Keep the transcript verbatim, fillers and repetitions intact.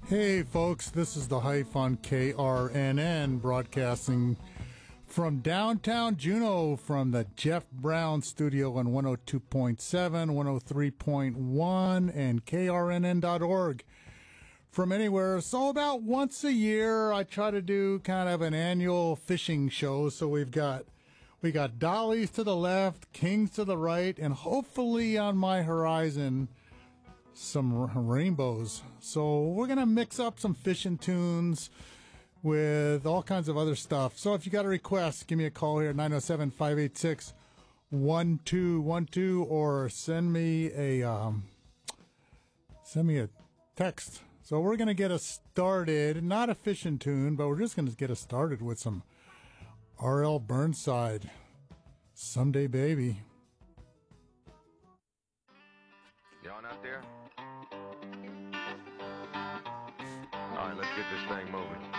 Hey folks, this is the Hype on K R N N broadcasting from downtown Juneau from the Jeff Brown studio on one oh two point seven, one oh three point one, and K R N N dot org from anywhere. So about once a year I try to do kind of an annual fishing show. So we've got we got dollies to the left, kings to the right, and hopefully on my horizon some rainbows. So we're going to mix up some fishing tunes with all kinds of other stuff. So if you got a request, give me a call here at nine oh seven, five eight six, one two one two or send me a um, send me a text. So we're going to get us started, not a fishing tune, but we're just going to get us started with some R L Burnside, Someday Baby. Y'all out there? All right, let's get this thing moving.